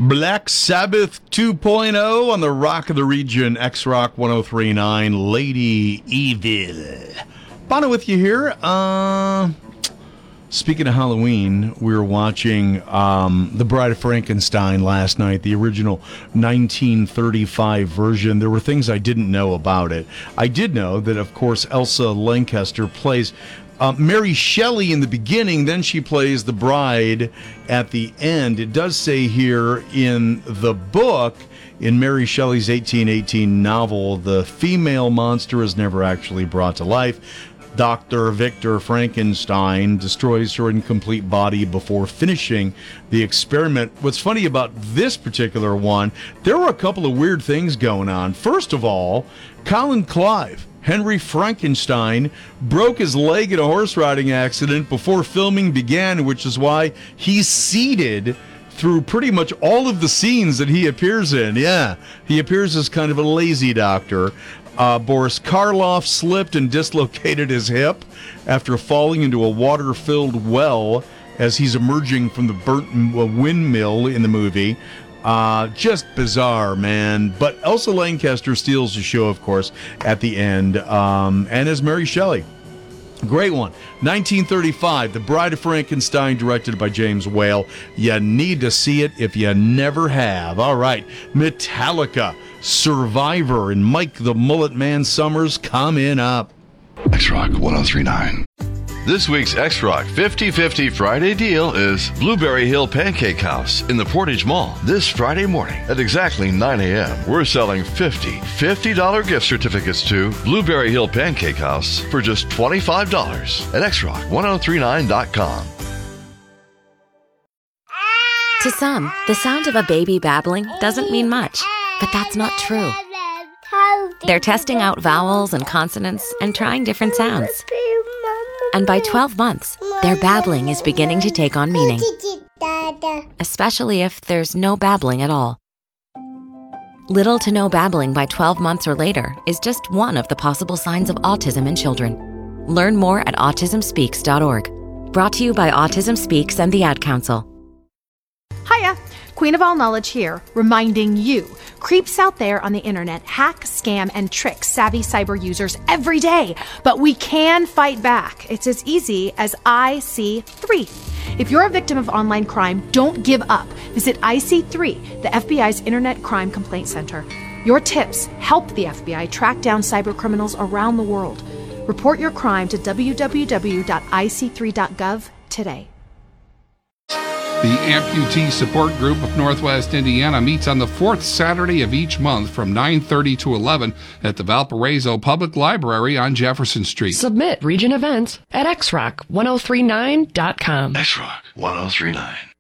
Black Sabbath 2.0 on the Rock of the Region, X-Rock 103.9, Lady Evil. Bono with you here. Speaking of Halloween, we were watching The Bride of Frankenstein last night, the original 1935 version. There were things I didn't know about it. I did know that, of course, Elsa Lanchester plays Mary Shelley in the beginning, then she plays the bride at the end. It does say here in the book, in Mary Shelley's 1818 novel, the female monster is never actually brought to life. Dr. Victor Frankenstein destroys her incomplete body before finishing the experiment. What's funny about this particular one, there were a couple of weird things going on. First of all, Colin Clive, Henry Frankenstein, broke his leg in a horse riding accident before filming began, which is why he's seated through pretty much all of the scenes that he appears in. Yeah, he appears as kind of a lazy doctor. Boris Karloff slipped and dislocated his hip after falling into a water-filled well as he's emerging from the burnt windmill in the movie. Just bizarre, man. But Elsa Lanchester steals the show, of course, at the end, and as Mary Shelley. Great one. 1935, The Bride of Frankenstein, directed by James Whale. You need to see it if you never have. All right, Metallica, Survivor, and Mike the Mullet Man Summers coming up. X-Rock 103.9. This week's X-Rock 50/50 Friday deal is Blueberry Hill Pancake House in the Portage Mall. This Friday morning at exactly 9 a.m., we're selling $50 gift certificates to Blueberry Hill Pancake House for just $25 at xrock1039.com. To some, the sound of a baby babbling doesn't mean much, but that's not true. They're testing out vowels and consonants and trying different sounds. And by 12 months, their babbling is beginning to take on meaning, especially if there's no babbling at all. Little to no babbling by 12 months or later is just one of the possible signs of autism in children. Learn more at autismspeaks.org. Brought to you by Autism Speaks and the Ad Council. Hiya, Queen of All Knowledge here, reminding you, creeps out there on the internet hack, scam, and trick savvy cyber users every day, but we can fight back. It's as easy as IC3. If you're a victim of online crime, don't give up. Visit IC3, the FBI's Internet Crime Complaint Center. Your tips help the FBI track down cyber criminals around the world. Report your crime to www.ic3.gov today. The Amputee Support Group of Northwest Indiana meets on the fourth Saturday of each month from 9:30 to 11 at the Valparaiso Public Library on Jefferson Street. Submit region events at xrock1039.com. X-Rock 103.9.